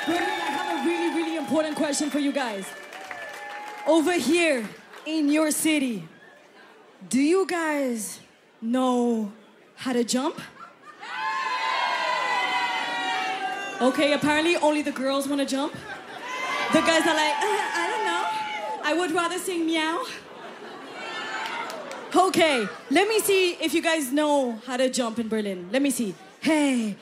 Berlin, I have a really, really important question for you guys. Over here in your city, do you guys know how to jump? Okay, apparently only the girls want to jump. The guys are like, I don't know. I would rather sing meow. Okay, let me see if you guys know how to jump in Berlin. Let me see. Hey,